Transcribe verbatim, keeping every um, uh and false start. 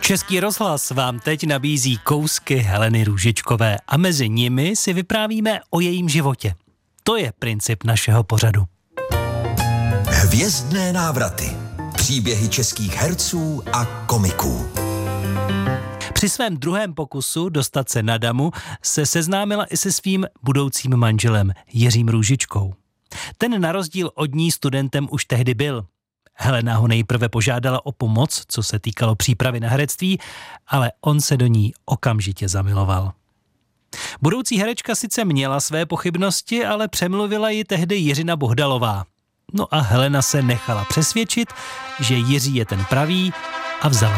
Český rozhlas vám teď nabízí kousky Heleny Růžičkové a mezi nimi si vyprávíme o jejím životě. To je princip našeho pořadu. Hvězdné návraty. Příběhy českých herců a komiků. Při svém druhém pokusu dostat se na damu se seznámila i se svým budoucím manželem Jiřím Růžičkou. Ten na rozdíl od ní studentem už tehdy byl. Helena ho nejprve požádala o pomoc, co se týkalo přípravy na herectví, ale on se do ní okamžitě zamiloval. Budoucí herečka sice měla své pochybnosti, ale přemluvila ji tehdy Jiřina Bohdalová. No a Helena se nechala přesvědčit, že Jiří je ten pravý a vzala